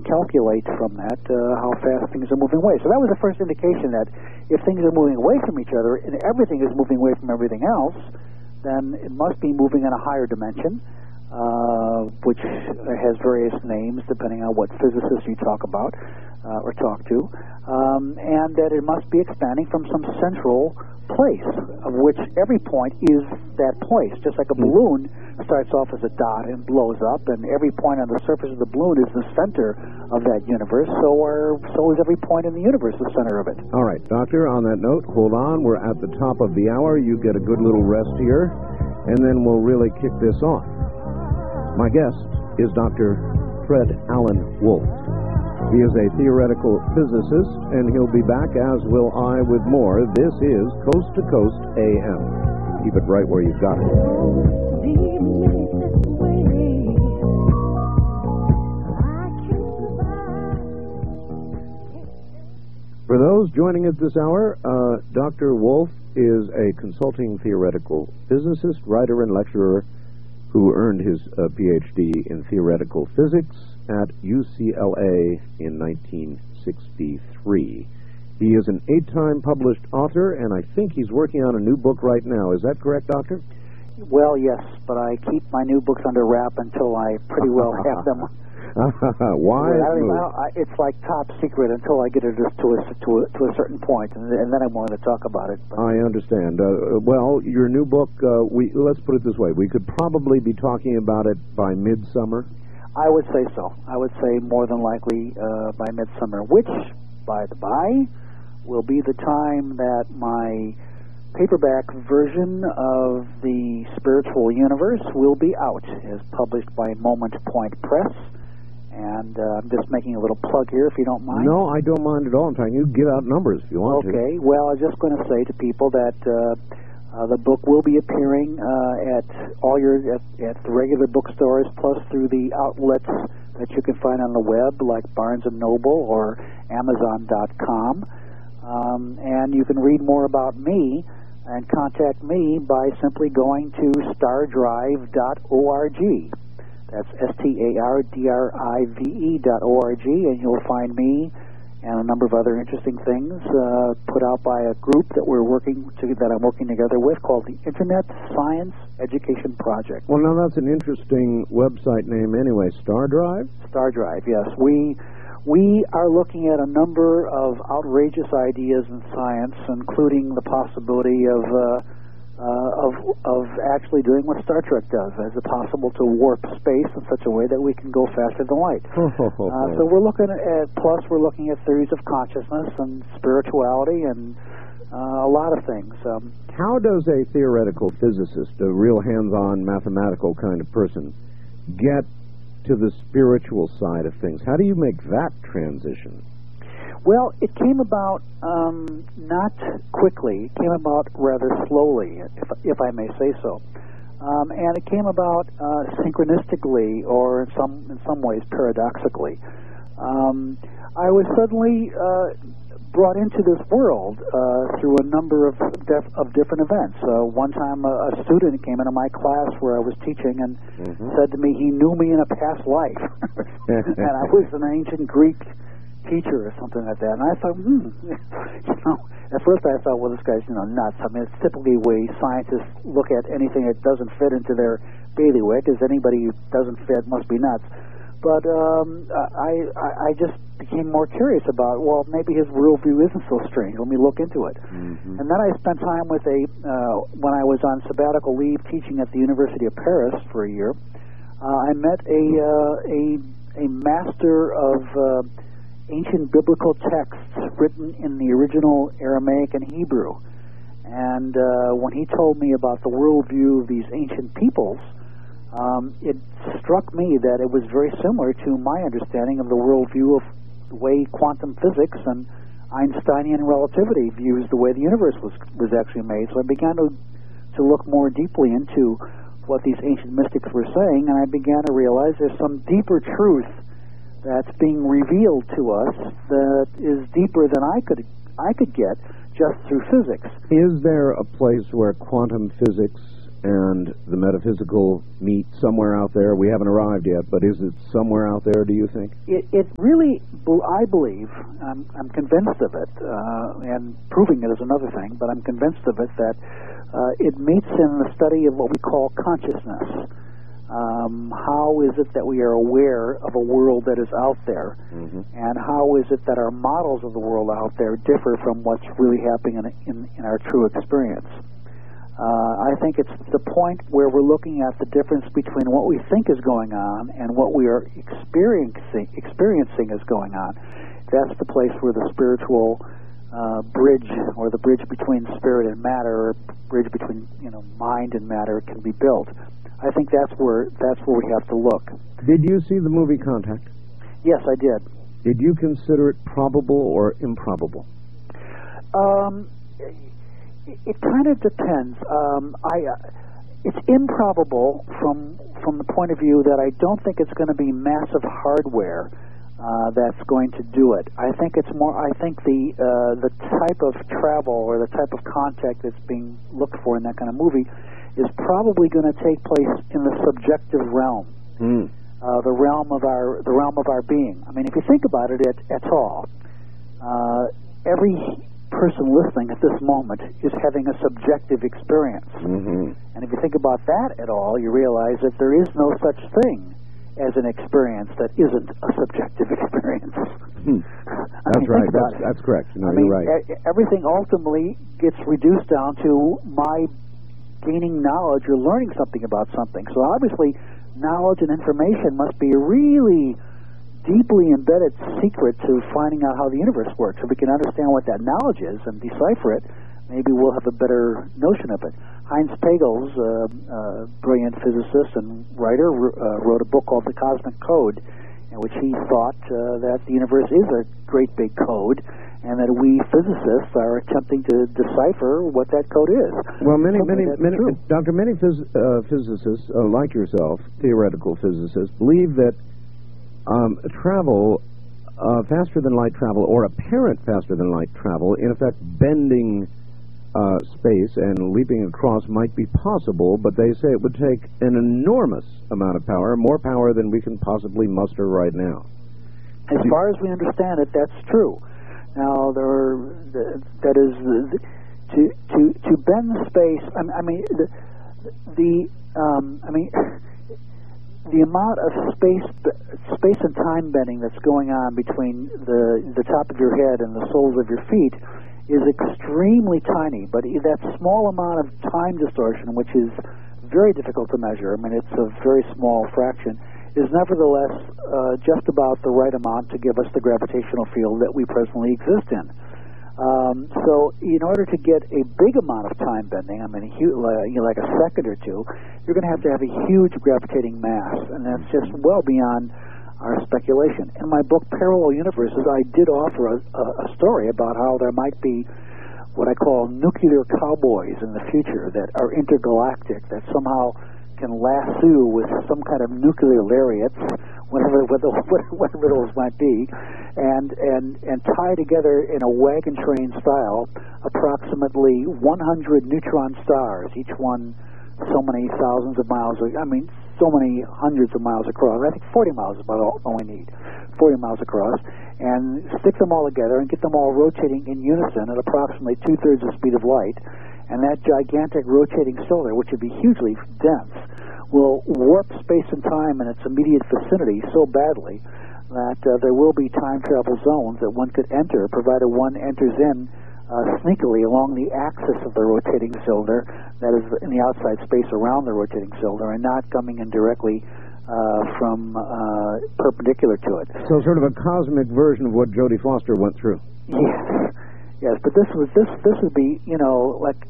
calculate from that how fast things are moving away. So that was the first indication that if things are moving away from each other and everything is moving away from everything else, then it must be moving in a higher dimension, which has various names depending on what physicists you talk about or talk to, and that it must be expanding from some central place, of which every point is that place. Just like a balloon starts off as a dot and blows up, and every point on the surface of the balloon is the center of that universe, so is every point in the universe the center of it. All right, Doctor, on that note, hold on. We're at the top of the hour. You get a good little rest here, and then we'll really kick this off. My guest is Dr. Fred Alan Wolf. He is a theoretical physicist, and he'll be back, as will I, with more. This is Coast to Coast AM. Keep it right where you've got it. For those joining us this hour, Dr. Wolf is a consulting theoretical physicist, writer, and lecturer who earned his Ph.D. in theoretical physics at UCLA in 1963. He is an 8-time published author, and I think he's working on a new book right now. Is that correct, Doctor? Well, yes, but I keep my new books under wrap until I pretty well have them. Why? It's like top secret until I get it to a certain point, and then I'm willing to talk about it. But. I understand. Well, your new book, let's put it this way. We could probably be talking about it by midsummer. I would say so. I would say more than likely by midsummer, which, by the by, will be the time that my paperback version of the Spiritual Universe will be out, as published by Moment Point Press. And I'm just making a little plug here, if you don't mind. No, I don't mind at all. I'm trying you to give out numbers if you want to. Okay. Well, I was just going to say to people that the book will be appearing at the regular bookstores, plus through the outlets that you can find on the web, like Barnes & Noble or Amazon.com. And you can read more about me and contact me by simply going to stardrive.org. That's STARDRIVE.org, and you'll find me and a number of other interesting things put out by a group that I'm working together with called the Internet Science Education Project. Well, now that's an interesting website name anyway. StarDrive? StarDrive, yes. We are looking at a number of outrageous ideas in science, including the possibility of actually doing what Star Trek does. Is it possible to warp space in such a way that we can go faster than light? So we're looking at, plus we're looking at theories of consciousness and spirituality and a lot of things. How does a theoretical physicist, a real hands-on mathematical kind of person, get to the spiritual side of things? How do you make that transition? Well, it came about not quickly. It came about rather slowly, if I may say so. And it came about synchronistically, or in some ways paradoxically. I was suddenly brought into this world through a number of different events. One time a student came into my class where I was teaching and said to me he knew me in a past life. And I was an ancient Greek teacher or something like that, and I thought, at first I thought, well, this guy's, nuts. I mean, it's typically the way scientists look at anything that doesn't fit into their bailiwick, as anybody who doesn't fit must be nuts. But I just became more curious about, well, maybe his worldview isn't so strange. Let me look into it. And then I spent time with when I was on sabbatical leave teaching at the University of Paris for a year, I met a master of ancient biblical texts written in the original Aramaic and Hebrew. And when he told me about the worldview of these ancient peoples, it struck me that it was very similar to my understanding of the worldview of the way quantum physics and Einsteinian relativity views the way the universe was actually made. So I began to look more deeply into what these ancient mystics were saying, and I began to realize there's some deeper truth that's being revealed to us that is deeper than I could get just through physics. Is there a place where quantum physics and the metaphysical meet somewhere out there? We haven't arrived yet, but is it somewhere out there, do you think? It really, I believe, I'm convinced of it, and proving it is another thing, but I'm convinced of it, that it meets in the study of what we call consciousness. How is it that we are aware of a world that is out there, and how is it that our models of the world out there differ from what's really happening in our true experience? I think it's the point where we're looking at the difference between what we think is going on and what we are experiencing is going on. That's the place where the spiritual bridge, or the bridge between spirit and matter, or bridge between mind and matter, can be built. I think that's where we have to look. Did you see the movie Contact? Yes, I did. Did you consider it probable or improbable? It kind of depends. It's improbable from the point of view that I don't think it's going to be massive hardware that's going to do it. I think it's more. I think the type of travel or the type of contact that's being looked for in that kind of movie is probably going to take place in the subjective realm, the realm of our being. I mean, if you think about it at all, every person listening at this moment is having a subjective experience. And if you think about that at all, you realize that there is no such thing as an experience that isn't a subjective experience. That's right. That's correct. No, you're right. Everything ultimately gets reduced down to my gaining knowledge or learning something about something. So obviously, knowledge and information must be a really deeply embedded secret to finding out how the universe works. If we can understand what that knowledge is and decipher it, maybe we'll have a better notion of it. Heinz Pagels, a brilliant physicist and writer, wrote a book called The Cosmic Code, in which he thought that the universe is a great big code, and that we physicists are attempting to decipher what that code is. Well, many physicists, like yourself, theoretical physicists, believe that travel, faster than light travel, or apparent faster than light travel, in effect bending space and leaping across, might be possible, but they say it would take an enormous amount of power, more power than we can possibly muster right now. As far as we understand it, that's true. Now, that is to bend space. The amount of space and time bending that's going on between the top of your head and the soles of your feet is extremely tiny. But that small amount of time distortion, which is very difficult to measure, it's a very small fraction, is nevertheless just about the right amount to give us the gravitational field that we presently exist in. So in order to get a big amount of time bending, like a second or two, you're going to have a huge gravitating mass, and that's just well beyond our speculation. In my book, Parallel Universes, I did offer a story about how there might be what I call nuclear cowboys in the future that are intergalactic, that somehow can lasso with some kind of nuclear lariats, whatever those might be, and tie together in a wagon train style approximately 100 neutron stars, each one so many thousands of miles, so many hundreds of miles across. I think 40 miles is about all we need, 40 miles across, and stick them all together and get them all rotating in unison at approximately 2/3 the speed of light. And that gigantic rotating cylinder, which would be hugely dense, will warp space and time in its immediate vicinity so badly that there will be time travel zones that one could enter, provided one enters in sneakily along the axis of the rotating cylinder, that is in the outside space around the rotating cylinder, and not coming in directly from perpendicular to it. So sort of a cosmic version of what Jodie Foster went through. Yes, but this would be, like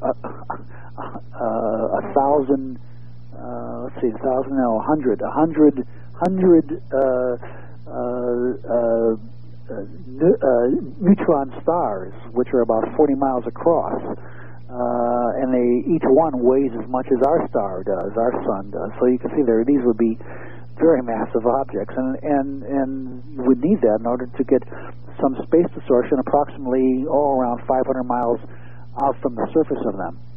1,000. Let's see, 1,000, no, 100 neutron stars, which are about 40 miles across, and each one weighs as much as our star does, our sun does. So you can see these would be very massive objects, and you would need that in order to get some space distortion approximately around 500 miles out from the surface of them.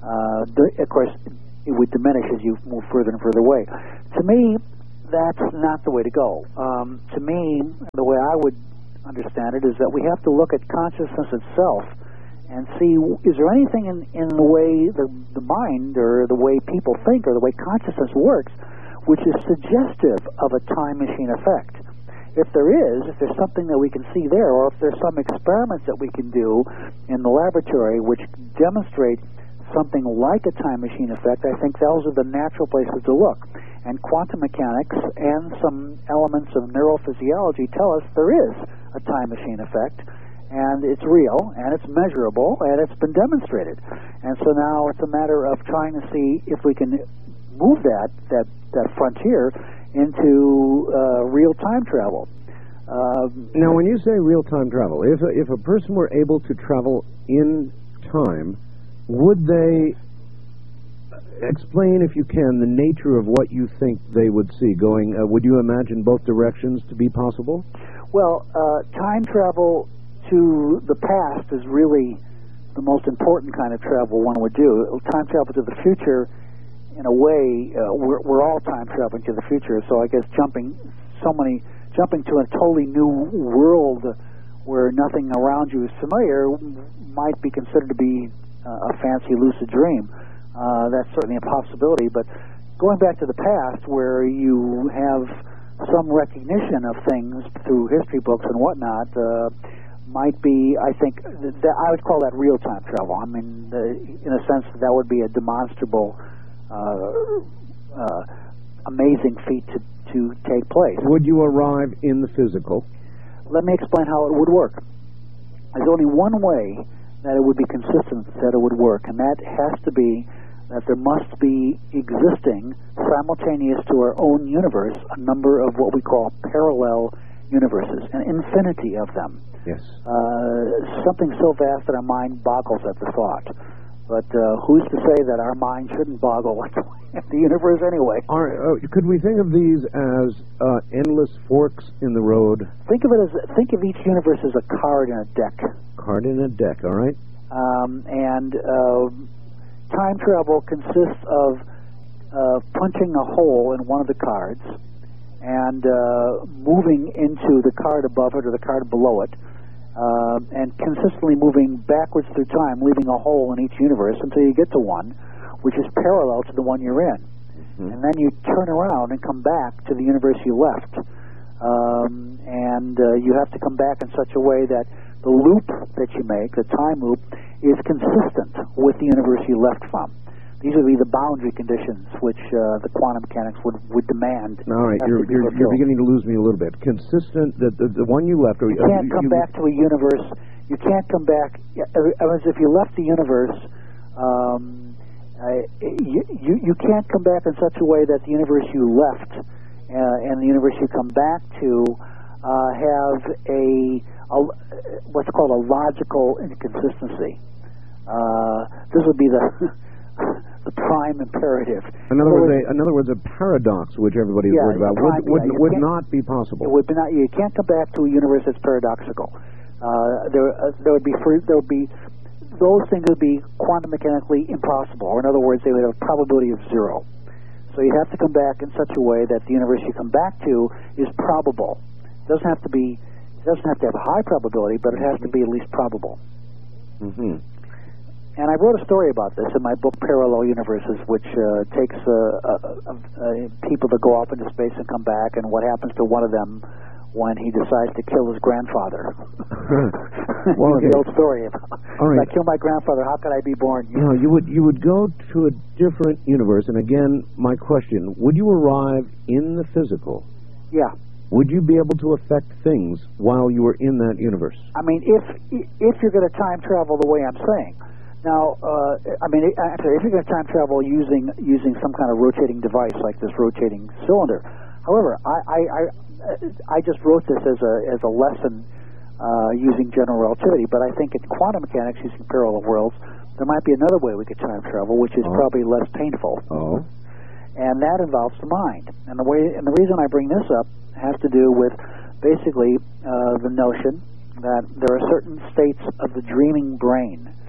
Of course, it would diminish as you move further and further away. To me, that's not the way to go. To me, the way I would understand it is that we have to look at consciousness itself and see, is there anything in the way the mind or the way people think or the way consciousness works which is suggestive of a time machine effect? If there's something that we can see there, or if there's some experiments that we can do in the laboratory which demonstrate something like a time machine effect, I think those are the natural places to look. And quantum mechanics and some elements of neurophysiology tell us there is a time machine effect, and it's real, and it's measurable, and it's been demonstrated. And so now it's a matter of trying to see if we can move that frontier into real time travel. Now, when you say real time travel, if a person were able to travel in time, would they explain, if you can, the nature of what you think they would see going? Would you imagine both directions to be possible? Well, time travel to the past is really the most important kind of travel one would do. Time travel to the future, in a way, we're all time traveling to the future. So I guess jumping to a totally new world where nothing around you is familiar might be considered to be a fancy, lucid dream. That's certainly a possibility. But going back to the past, where you have some recognition of things through history books and whatnot, might be, I think, that I would call that real-time travel. I mean, in a sense, that would be a demonstrable, amazing feat to take place. Would you arrive in the physical? Let me explain how it would work. There's only one way that it would be consistent that it would work, and that has to be that there must be existing, simultaneous to our own universe, a number of what we call parallel universes, an infinity of them. Yes. Something so vast that our mind boggles at the thought. But who's to say that our mind shouldn't boggle at the universe anyway? Could we think of these as endless forks in the road? Think of each universe as a card in a deck. Card in a deck, all right. And time travel consists of punching a hole in one of the cards and moving into the card above it or the card below it, and consistently moving backwards through time, leaving a hole in each universe until you get to one which is parallel to the one you're in. Mm-hmm. And then you turn around and come back to the universe you left. And you have to come back in such a way that the loop that you make, the time loop, is consistent with the universe you left from. These would be the boundary conditions which the quantum mechanics would demand. All right, you're beginning to lose me a little bit. Consistent, the one you left. You can't come back to a universe. You can't come back. As if you left the universe, you can't come back in such a way that the universe you left and the universe you come back to have what's called a logical inconsistency. This would be the prime imperative. In other words, a paradox, which everybody is worried about, would not be possible. It would be not. You can't come back to a universe that's paradoxical. There would be those things would be quantum mechanically impossible, or in other words, they would have a probability of zero. So you have to come back in such a way that the universe you come back to is probable. It doesn't have to have a high probability, but it has to be at least probable. Mm-hmm. And I wrote a story about this in my book, Parallel Universes, which takes people that go off into space and come back, and what happens to one of them when he decides to kill his grandfather. Well, the old story of, right. If I kill my grandfather, how could I be born? No, you would go to a different universe, and again, my question, would you arrive in the physical? Yeah. Would you be able to affect things while you were in that universe? I mean, if you're going to time travel the way I'm saying. Now, actually, if you're going to time travel using some kind of rotating device like this rotating cylinder. However, I just wrote this as a lesson using general relativity, but I think in quantum mechanics using parallel worlds, there might be another way we could time travel, which is probably less painful. Oh. And that involves the mind. And the reason I bring this up has to do with basically the notion that there are certain states of the dreaming brain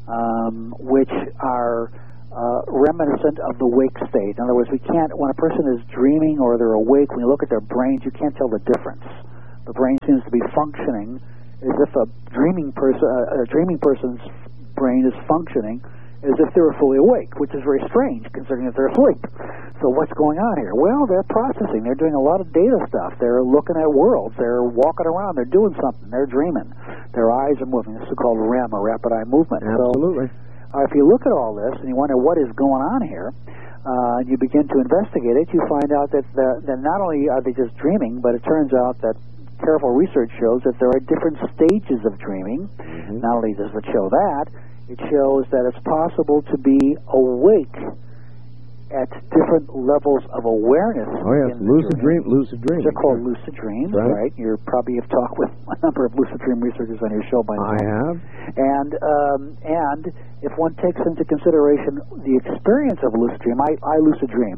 which are reminiscent of the wake state. In other words, we can't, when a person is dreaming or they're awake, when you look at their brains, you can't tell the difference. The brain seems to be functioning as if a dreaming person's brain is functioning as if they were fully awake, which is very strange considering that they're asleep. So what's going on here? Well, they're processing. They're doing a lot of data stuff. They're looking at worlds. They're walking around. They're doing something. They're dreaming. Their eyes are moving. This is called REM, or rapid eye movement. Absolutely. So, if you look at all this and you wonder what is going on here, and you begin to investigate it, you find out that not only are they just dreaming, but it turns out that careful research shows that there are different stages of dreaming. Mm-hmm. Not only does it show that, it shows that it's possible to be awake at different levels of awareness. Oh, yes, lucid dreams. They're called lucid dreams, right? You probably have talked with a number of lucid dream researchers on your show by now. I have. And if one takes into consideration the experience of lucid dream, I lucid dream.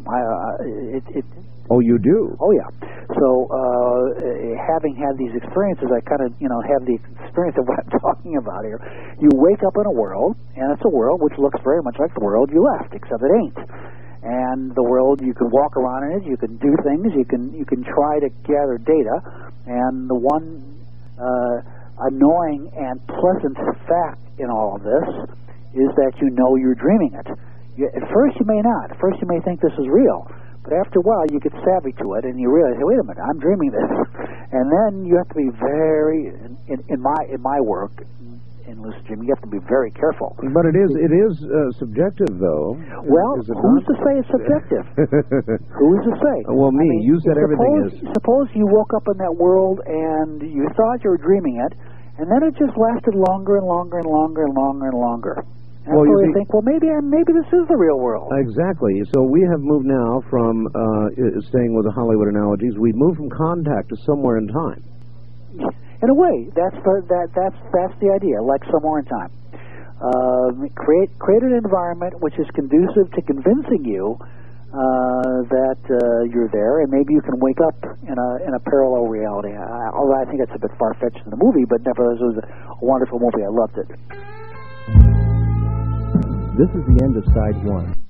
Oh, you do? Oh, yeah. So, having had these experiences, I kind of, have the experience of what I'm talking about here. You wake up in a world, and it's a world which looks very much like the world you left, except it ain't. And the world, you can walk around in it, you can do things, you can try to gather data, and the one annoying and pleasant fact in all of this is that you know you're dreaming it. At first you may not. At first you may think this is real. But after a while, you get savvy to it, and you realize, hey, wait a minute, I'm dreaming this. And then you have to be very, in my work, in lucid dreaming, you have to be very careful. But it is subjective, though. Well, who's to say it's subjective? Who's to say? Well, you said everything is. Suppose you woke up in that world, and you thought you were dreaming it, and then it just lasted longer and longer and longer and longer and longer. And so you think, well, maybe this is the real world. Exactly. So we have moved now from, staying with the Hollywood analogies, we've moved from contact to somewhere in time. In a way, that's the idea, like somewhere in time. Create an environment which is conducive to convincing you that you're there, and maybe you can wake up in a parallel reality. Although I think it's a bit far-fetched in the movie, but nevertheless, it was a wonderful movie. I loved it. This is the end of Side 1.